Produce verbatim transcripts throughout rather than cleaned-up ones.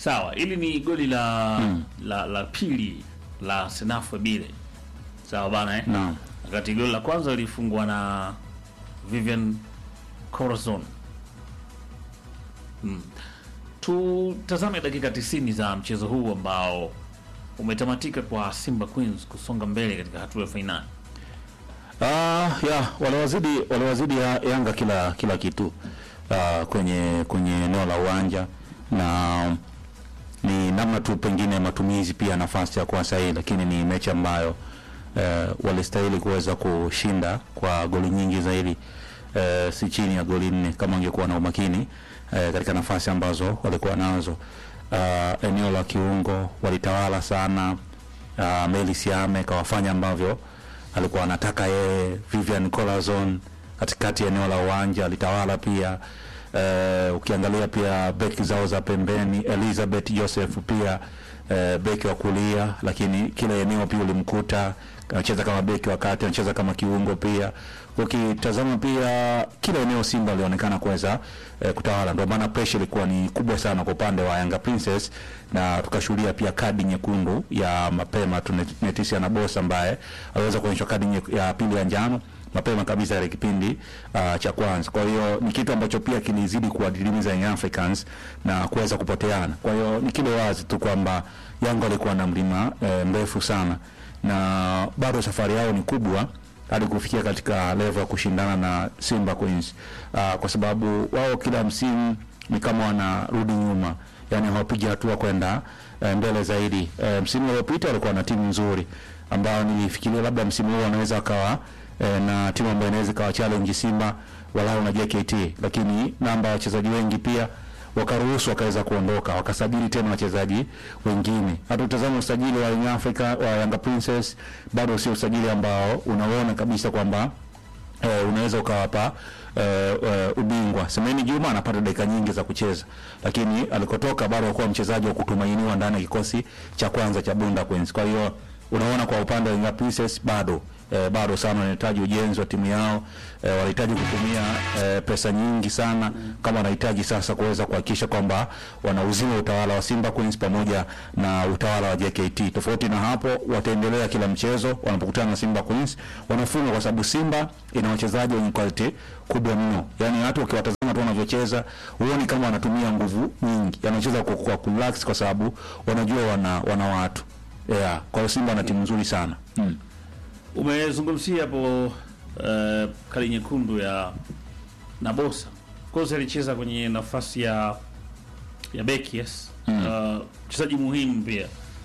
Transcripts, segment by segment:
Sawa, hili ni goli la Mm. la, la pili la Senafu Bile. Sawa bana eh? Naam. Wakati goli la kwanza lilifungwa na Vivian Corazon. Mm. Tutazame dakika tisini za mchezo huu ambao umetamatika kwa Simba Queens kusonga mbele katika hatua ya finali. Ah, ya waliwazidi waliwazidi ya, Yanga kila kila kitu uh, kwenye kwenye eneo la uwanja, na ni namna tu pengine matumizi pia nafasi ya kuwa sahihi, lakini ni mechi ambayo uh, walistahili kuweza kushinda kwa goli nyingi zaidi, uh, si chini ya goli nne kama angekuwa na umakini uh, katika nafasi ambazo walikuwa nazo. Uh, eneo la kiungo walitawala sana. Uh, Meli Siame kawafanya ambavyo alikuwa anataka yeye. Vivian Corazon katikati ya eneo la uwanja alitawala pia. Uh, ukiangalia pia beki zao za pembeni, Elizabeth Joseph pia uh, beki wa kulia, lakini kila eneo pia ulimkuta anacheza kama beki wakati anacheza kama kiungo pia. Ukitazama pia kila eneo Simba alionekana kuweza eh, kutawala. Ndio maana pressure ilikuwa ni kubwa sana kwa upande wa Yanga Princess, na tukashuhudia pia kadi nyekundu ya mapema Tunetisia na Boss ambaye aliweza kuonyeshwa kadi nye, ya pili ya njano mapema kabisa ile kipindi uh, cha kwanza. Kwa hiyo ni kitu ambacho pia kilizidi kuadiliza Young Africans na kuweza kupoteana. Kwa hiyo ni kile wazi tu kwamba Yanga walikuwa na mlima eh, mrefu sana, na bado safari yao ni kubwa hadi kufikia katika level ya kushindana na Simba Queens. Uh, kwa sababu wao kila msimu ni kama wanarudi nyuma, yani hawapigi hatua kwenda uh, mbele zaidi. Uh, msimu uliopita walikuwa na timu nzuri ambao nilifikiria labda msimu huu wanaweza akawa uh, na timu ambayo inaweza kawa challenge Simba walau na J K T, lakini namba ya wachezaji wengi pia wakaruhusu wakaweza kuondoka, wakasajili tena wachezaji wengine. Hata utazama usajili wa Young Africa wa Yanga Princess bado sio usajili ambao unaona kabisa kwamba eh, unaweza ukawapa eh, eh, ubingwa. Semeni Juma anapata dakika nyingi za kucheza, lakini alikotoka bado alikuwa mchezaji wa kutumainiwa ndani ya kikosi cha kwanza cha Bunda Queens. Kwa hiyo unaona kwa upande wa Young Princess bado Eh, bado sana wanahitaji ujenzi wa timu yao. Eh, wanahitaji kutumia eh, pesa nyingi sana kama wanahitaji sasa kuweza kuhakikisha kwamba wanauzima utawala wa Simba Queens pamoja na utawala wa J K T. Tofauti na hapo, wataendelea kila mchezo wanapokutana na Simba Queens wanafunga, kwa sababu Simba ina wachezaji wenye quality kubwa mno. Yaani hata ukiwatazama tu wanavyocheza huoni kama wanatumia nguvu nyingi. Yanacheza kwa, kwa relax kwa sababu wanajua wana wana watu. Yeah, kwa Simba na timu nzuri sana. Mm. Umezungumzia hapo uh, kadi nyekundu ya Nabosa. Of course alicheza kwenye nafasi ya ya beki, yes. Mm. Uh, mchezaji muhimu pia.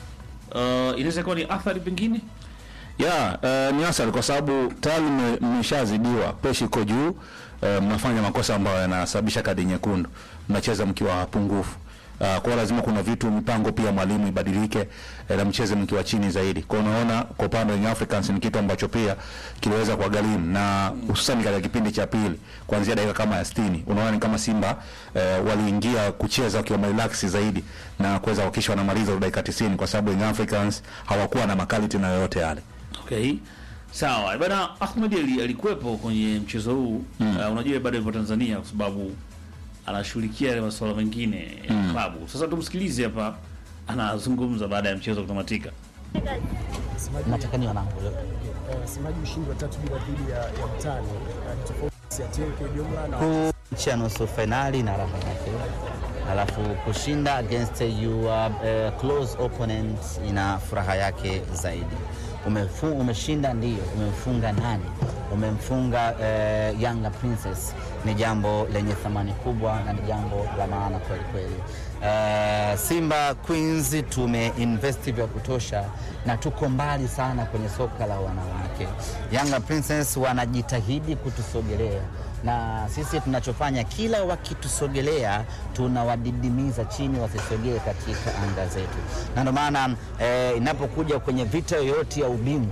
Uh, inaweza kuwa ni athari pengine? Yeah, uh, ni asali kwa sababu tayari mmeshazidiwa, peshi iko juu, uh, mnafanya makosa ambayo yanasababisha kadi nyekundu. Mnacheza mkiwa pungufu. Uh, kwa lazima kuna vitu mipango pia mwalimu ibadilike, eh, na mcheze mkiwa chini zaidi. Kwa unaona kwa upande wa Young Africans ni kitu ambacho pia kiliweza kuwagharimu, na hususan katika kipindi cha pili kuanzia dakika kama ya sitini unaona ni kama Simba eh, waliingia kucheza wakiwa relax zaidi na kuweza kuhakikisha wanamaliza dakika tisini, kwa sababu Young Africans hawakuwa na makali tena yoyote yale. Okay. Sawa. Bwana Ahmed Ali alikuwepo kwenye mchezo huu. Mm. Uh, unajua bado yupo Tanzania kwa sababu anashughulikia ile masuala mengine ya mm. klabu. Sasa tumsikilize hapa anazungumza baada ya mchezo kutamatika. Nataka ni wanangu leo. Semaji ushindi wa tatu bila dhidi ya ya Mtani. Tofauti ya timu kwa jumla na mechi ya nusu finali na raha yake. Alafu kushinda against your uh, close opponent ina furaha yake zaidi. Umefunga, umeshinda ndio, umemfunga nani? Umemfunga uh, Yanga Princess. Ni jambo lenye thamani kubwa na ni jambo la maana kweli kweli. Uh, Simba Queens tumeinvest vya kutosha na tuko mbali sana kwenye soka la wanawake. Yanga Princess wanajitahidi kutusogelea, na sisi tunachofanya kila wakitusogelea tunawadidimiza chini wasisogee katika anga zetu. Na ndio maana eh, inapokuja kwenye vita yoyote ya ubingwa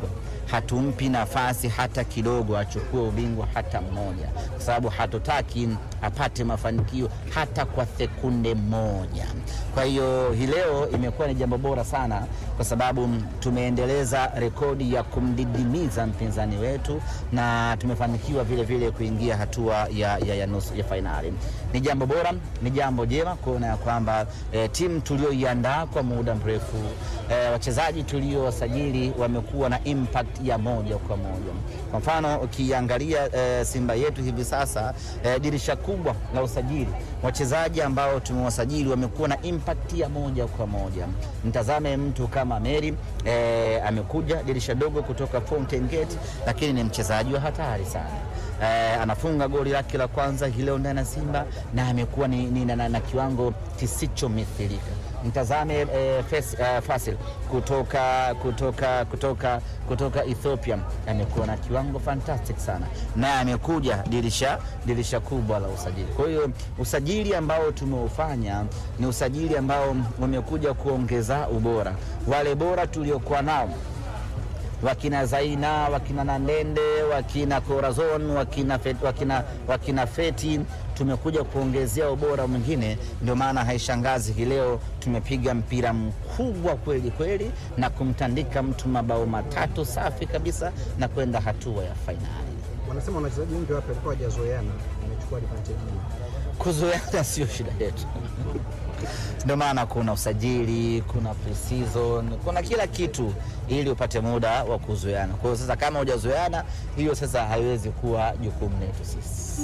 hatumpi nafasi hata kidogo achukue ubingwa hata mmoja, kwa sababu hatutaki apate mafanikio hata kwa sekunde moja. Kwa hiyo hii leo imekuwa ni jambo bora sana, kwa sababu tumeendeleza rekodi ya kumdidimiza mpinzani wetu na tumefanikiwa vile vile kuingia hatua ya, ya, ya nusu ya fainali. Ni jambo bora, ni jambo jema kuona ya kwamba e, timu tulioiandaa kwa muda mrefu, e, wachezaji tuliowasajili wamekuwa na impact ya moja kwa moja. Kwa mfano ukiangalia e, Simba yetu hivi sasa, e, dirisha kubwa la usajili, wachezaji ambao tumewasajili wamekuwa na impact ya moja kwa moja. Mtazame mtu kama Mary, e, amekuja dirisha dogo kutoka Fountain Gate, lakini ni mchezaji wa hatari sana. Eh, anafunga goli lake la kwanza hilo ndani ya Simba na amekuwa ni, ni na, na kiwango kisichomithilika. Mtazame eh, Fes, eh, Fasil kutoka kutoka kutoka kutoka Ethiopia, amekuwa na kiwango fantastic sana na amekuja dirisha dirisha kubwa la usajili. Kwa hiyo usajili ambao tumeufanya ni usajili ambao umekuja kuongeza ubora. Wale bora tuliokuwa nao, wakina Zaina, wakina Nandende, wakina Corazon, wakina Feti, wakina, wakina Feti, tumekuja kuongezea ubora mwingine. Ndio maana haishangazi hii leo tumepiga mpira mkubwa kweli kweli na kumtandika mtu mabao matatu safi kabisa na kwenda hatua ya fainali. Wanasema wachezaji wengi wapi walikuwa hawajazoeana, wamechukua advantage. Kuzoeana sio shida yetu. Ndio maana kuna usajili, kuna pre-season, kuna kila kitu ili upate muda wa kuzoeana. Kwa hiyo sasa kama hujazoeana, hiyo sasa haiwezi kuwa jukumu letu sisi.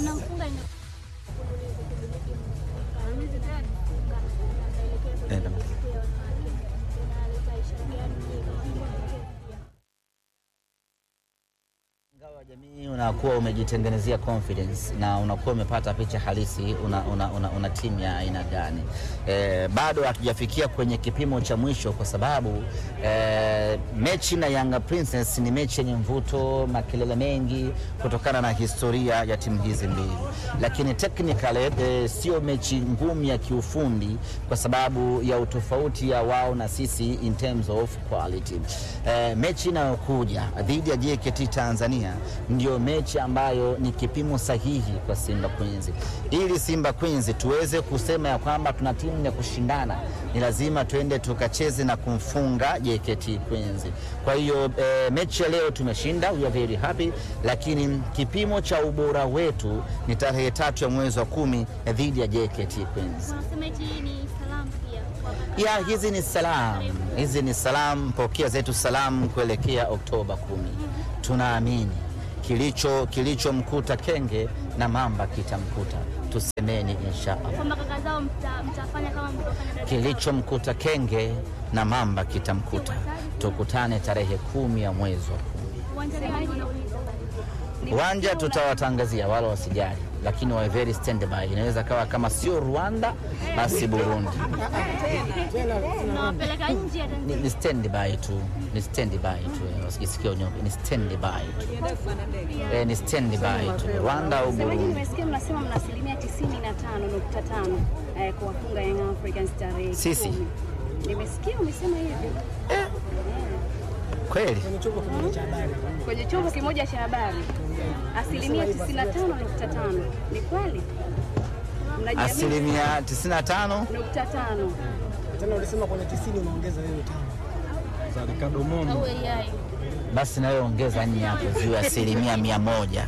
Ingawa jamii unakuwa umejitengenezea confidence na unakuwa umepata picha halisi una, una, una, una timu ya aina gani. E, bado hatujafikia kwenye kipimo cha mwisho, kwa sababu e, mechi na Yanga Princess ni mechi yenye mvuto, makelele mengi kutokana na historia ya timu hizi mbili, lakini technically e, sio mechi ngumu ya kiufundi kwa sababu ya utofauti ya wao na sisi in terms of quality. E, mechi inayokuja dhidi ya J K T Tanzania ndio mechi ambayo ni kipimo sahihi kwa Simba Queens. Ili Simba Queens tuweze kusema ya kwamba tuna timu ya kushindana, ni lazima tuende tukacheze na kumfunga J K T Queens. Kwa hiyo e, mechi ya leo tumeshinda, we are very happy, lakini kipimo cha ubora wetu ni tarehe tatu ya mwezi wa kumi dhidi ya J K T Queens. Ya, hizi ni salamu, hizi ni salamu, pokea zetu salamu kuelekea Oktoba kumi. Tunaamini kilicho kilichomkuta kenge na mamba kitamkuta, tusemeni inshallah. Kwamba kaka zao mtafanya kama mtafanya, kilichomkuta kenge na mamba kitamkuta. Tukutane tarehe kumi ya mwezi wa kumi. Uwanja tutawatangazia, wala wasijali, lakini wa very stand by. Inaweza kawa kama sio Rwanda basi Burundi. tunawapeleka nje ya Ni, ni stand by tu, ni stand by tu, wasisikie unyoke, ni stand by tu. Eh, ni stand by tu, Rwanda au Burundi. Nimesikia mnasema mna asilimia tisini na tano nukta tano eh, kuwafunga Young Africans tarehe Sisi. kumi. Nimesikia umesema hivyo. Kweli? Kwenye chombo kimoja cha habari asilimia tisini na tano nukta tano. Ni kweli? Mnajiamini? Asilimia tisini na tano nukta tano. Tena ulisema kwenye tisini unaongeza wewe tano. Za Ricardo Momo. Au A I. basi nawe ongeza nini hapo juu ya asilimia mia moja.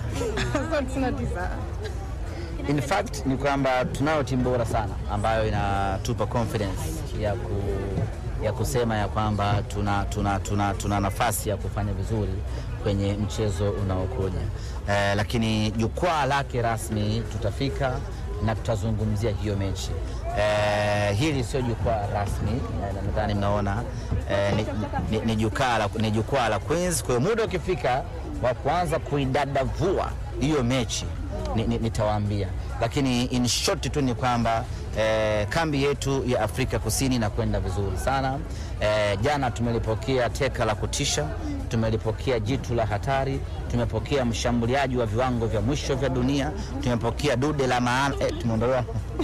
In fact ni kwamba tunayo timu bora sana ambayo inatupa confidence ya ku, ya kusema ya kwamba tuna, tuna, tuna, tuna nafasi ya kufanya vizuri kwenye mchezo unaokuja. Eh, lakini jukwaa lake rasmi tutafika na tutazungumzia hiyo mechi. Eh, hili sio jukwaa rasmi, nadhani mnaona eh, ni, ni, ni jukwaa la ni jukwaa la Queens. Kwa muda ukifika wa kuanza kuidadavua hiyo mechi nitawaambia, lakini in short tu ni kwamba eh, kambi yetu ya Afrika Kusini inakwenda vizuri sana. Eh, jana tumelipokea teka la kutisha, tumelipokea jitu la hatari, tumepokea mshambuliaji wa viwango vya mwisho vya dunia, tumepokea dude la maana. Eh, tumeondolewa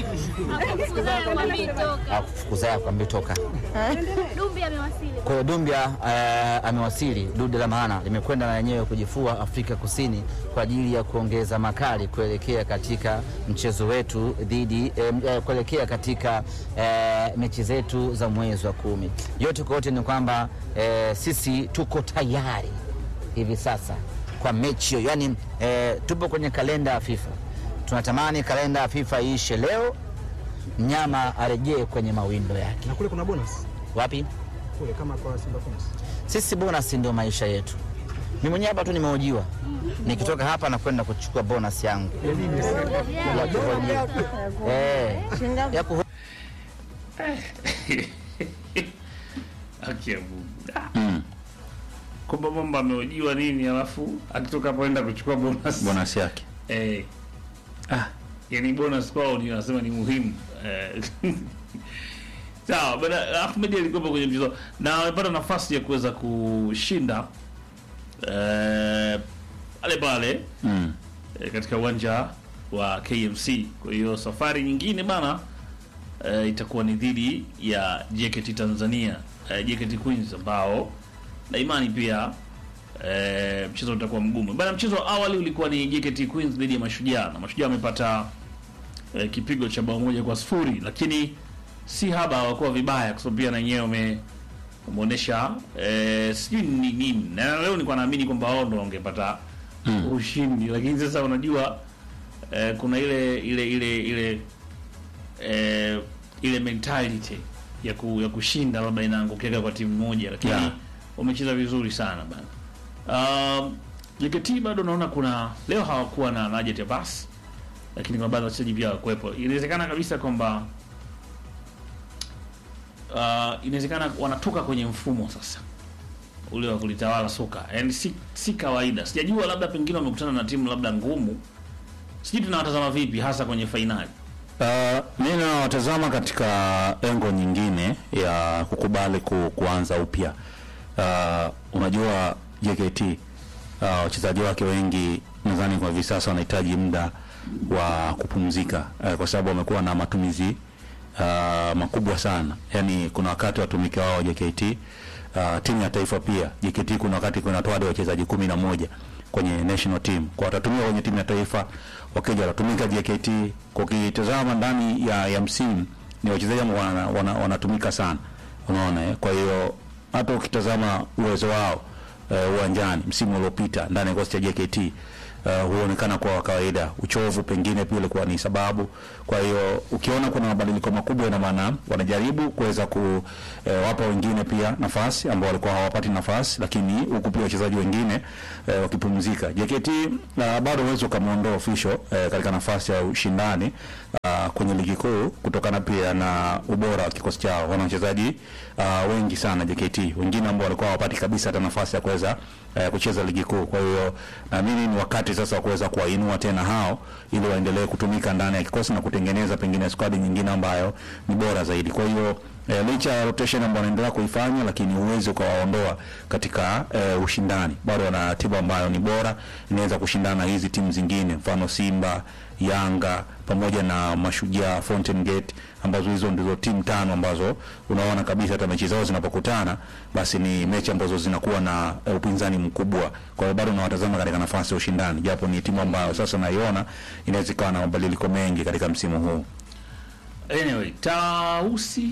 kufukuzaya kwa mbitoka. Dumbia amewasili. Kwa hiyo Dumbia uh, amewasili. Dude la maana limekwenda na yenyewe kujifua Afrika Kusini kwa ajili ya kuongeza makali kuelekea katika mchezo wetu dhidi eh, kuelekea katika eh, mechi zetu za mwezi wa kumi. Yote kwa yote ni kwamba eh, sisi tuko tayari hivi sasa kwa mechi hiyo. Yaani eh, tupo kwenye kalenda ya FIFA. Tunatamani kalenda ya FIFA iishe leo, mnyama arejee kwenye mawindo yake. Na kule kuna bonus. Wapi? Kule kama kwa Simba Queens. Sisi bonus ndio maisha yetu. Mimi mwenyewe hapa tu nimehojiwa. Nikitoka hapa na kwenda kuchukua bonus yangu. Eh. Ya ku Akia Mungu. Kumbe mamba amehojiwa nini alafu akitoka hapo aenda kuchukua bonus. Bonus yake. Eh. Ah, yani bonus kwao ni nasema ni muhimu. Eh. Sawa, bwana Ahmed alikuwa kwenye mchezo na amepata nafasi ya kuweza kushinda eh pale pale mm. eh, katika uwanja wa K M C. Kwa hiyo safari nyingine bana eh, itakuwa ni dhidi ya J K T Tanzania, eh, J K T Queens ambao na imani pia eh, mchezo utakuwa mgumu. Bana mchezo wa awali ulikuwa ni J K T Queens dhidi ya Mashujaa na Mashujaa wamepata eh, kipigo cha bao moja kwa sifuri, lakini si haba hawakuwa vibaya kwa sababu pia na wenyewe wame umeonesha eh, sijui ni nini. Na leo nilikuwa naamini kwamba wao ndo wangepata mm. ushindi, lakini sasa unajua eh, kuna ile ile ile ile eh, ile mentality ya ku, ya kushinda labda inaangukia kwa timu moja, lakini yeah. wamecheza vizuri sana bana. Um, J K T bado naona kuna leo hawakuwa na budget ya basi, lakini kwa baadhi ya wachezaji pia hawakuepo. Inawezekana kabisa kwamba Uh, inawezekana wanatoka kwenye mfumo sasa ule wa kulitawala soka. Yaani si si kawaida. Sijajua labda pengine wamekutana na timu labda ngumu. Sijui tunawatazama vipi hasa kwenye finali. Uh, mimi nawatazama katika engo nyingine ya kukubali ku, kuanza upya. Uh, unajua J K T wachezaji uh, wake wengi nadhani kwa hivi sasa wanahitaji muda wa kupumzika uh, kwa sababu wamekuwa na matumizi Uh, makubwa sana. Yaani kuna wakati watumike wao J K T uh, timu ya taifa pia J K T kuna wakati kuna toa wachezaji kumi na moja kwenye national team. Kwa watatumia kwenye timu ya taifa wakija watatumika J K T. Kwa kitazama ndani ya, ya msimu ni wachezaji ambao wanatumika wana, wana sana. Unaona eh? Kwa hiyo hata ukitazama uwezo wao uwanjani uh, msimu uliopita ndani ya kosti ya J K T Uh, huonekana kwa kawaida. Uchovu pengine pia ilikuwa ni sababu. Kwa hiyo ukiona kuna mabadiliko makubwa, ina maana wanajaribu kuweza kuwapa uh, wengine pia nafasi ambao walikuwa hawapati nafasi, lakini huku pia wachezaji wengine uh, wakipumzika. J K T uh, bado uwezo kumuondoa official uh, katika nafasi ya ushindani uh, kwenye ligi kuu kutokana pia na ubora wa kikosi chao. Wana wachezaji uh, wengi sana J K T, wengine ambao walikuwa hawapati kabisa hata nafasi ya kuweza uh, kucheza ligi kuu. Kwa hiyo naamini ni wakati sasa kuweza kuwainua tena hao ili waendelee kutumika ndani ya kikosi na kutengeneza pengine squad nyingine ambayo ni bora zaidi. Kwa hiyo e, licha ya rotation ambayo wanaendelea kuifanya, lakini uwezo kuwaondoa katika e, ushindani. Bado wana timu ambayo ni bora, inaweza kushindana hizi timu zingine, mfano Simba, Yanga pamoja na Mashujaa, Fountain Gate, ambazo hizo ndizo timu tano ambazo unaona kabisa hata mechi zao zinapokutana basi ni mechi ambazo zinakuwa na e, upinzani mkubwa. Kwa hiyo bado nawatazama katika nafasi ya ushindani, japo ni timu ambayo sasa naiona inaweza kuwa na mabadiliko mengi katika msimu huu. Anyway, Tausi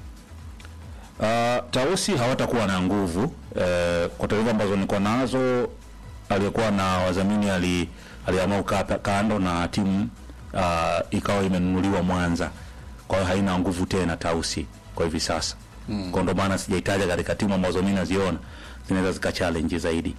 uh, Tausi hawatakuwa na nguvu uh, kwa taarifa ambazo niko nazo. Aliyekuwa na wadhamini ali aliamua kando na timu uh, ikawa imenunuliwa Mwanza. Kwa hiyo haina nguvu tena Tausi kwa hivi sasa. Mm. Kwa ndo maana sijaitaja katika timu ambazo mimi naziona zinaweza zika challenge zaidi.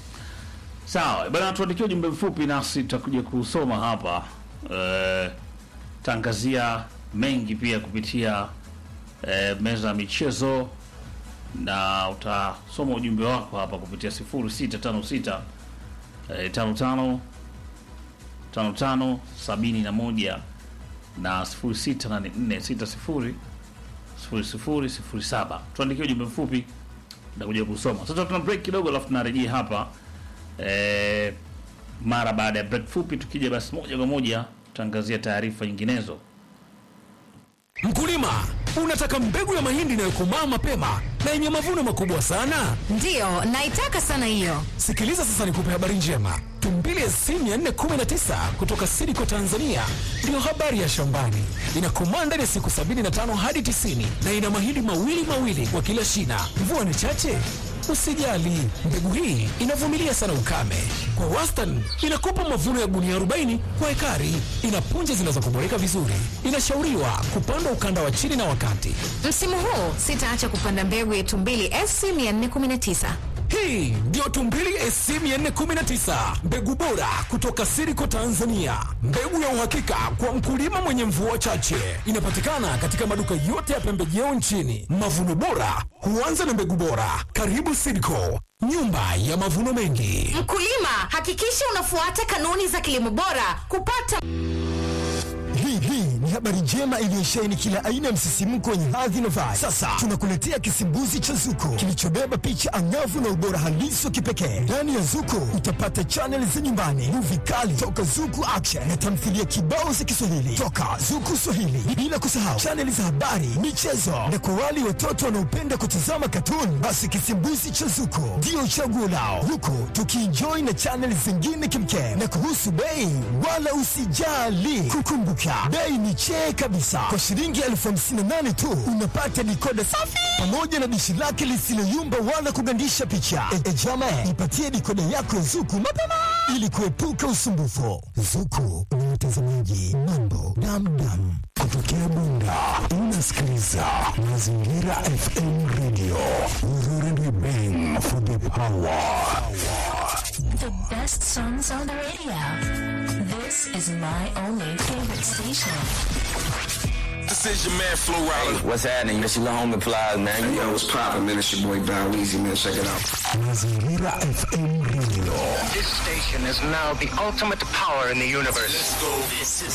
Sawa, bwana tuandikie ujumbe mfupi nasi tutakuja kusoma hapa. Eh, tangazia mengi pia kupitia eh, meza michezo, na utasoma ujumbe wako hapa kupitia sifuri sita tano sita tano tano tano tano sabini na moja na sifuri sita nane nne sita sifuri sifuri sifuri sifuri saba. Tuandikie ujumbe mfupi na kuja kusoma. Sasa tuna break kidogo alafu tunarejea hapa eh, mara baada ya break fupi. Tukija basi moja kwa moja tutaangazia taarifa nyinginezo. Mkulima, unataka mbegu ya mahindi inayokomaa mapema na yenye mavuno makubwa sana? Ndiyo, naitaka sana hiyo. Sikiliza sasa nikupe habari njema. Tumbili S C mia nne kumi na tisa kutoka Sidiko Tanzania ndio habari ya shambani. Inakomaa ndani ya siku sabini na tano hadi tisini na ina mahindi mawili mawili kwa kila shina. Mvua ni chache? Usijali, mbegu hii inavumilia sana ukame. Kwa wastani inakupa mavuno ya gunia arobaini kwa ekari. Ina punje zinazokuboreka vizuri. Inashauriwa kupanda ukanda wa chini na wakati. Msimu huu sitaacha kupanda mbegu ya Tumbili S C mia nne kumi na tisa. Hii ndio Tumbili S C mia nne kumi na tisa, mbegu bora kutoka Sidiko Tanzania, mbegu ya uhakika kwa mkulima mwenye mvua chache. Inapatikana katika maduka yote ya pembejeo nchini. Mavuno bora huanza na mbegu bora. Karibu Sidiko, nyumba ya mavuno mengi. Mkulima, hakikisha unafuata kanuni za kilimo bora kupata. Hii hii ni habari njema iliyosheheni kila aina ya msisimko wenye hadhi na vibe. Sasa tunakuletea kisimbuzi cha Zuko kilichobeba picha angavu na ubora halisi wa kipekee. Ndani ya Zuko utapata channel za nyumbani, movie kali toka Zuku Action na tamthilia kibao za Kiswahili toka Zuku Swahili, bila kusahau channel za habari, michezo na kwa wale watoto wanaopenda kutazama cartoon, basi kisimbuzi cha Zuko ndio chaguo lao, huku tukienjoy na channel zingine kimkem. Na kuhusu bei, wala usijali, kukumbuka bei ni chee kabisa. Kwa shilingi elfu hamsini na nane tu unapata dikoda safi pamoja na dishi lake lisiloyumba wala kugandisha picha. E, e jama, ipatie dikoda yako ya Zuku mapema ili kuepuka usumbufu. Zuku ni mtazamaji mambo damdam kutokea Bunda. Unasikiliza Mazingira F M Radio. Ururudi bang for the power. The best songs on the radio. This is my only favorite station. This is your man Flo Rida. What's happening? This is your homie Plies, man. Hey, yo, what's poppin', man? It's your boy Bow Weezy, man. Check it out. Mazingira F M Radio. This station is now the ultimate power in the universe. Let's go. This is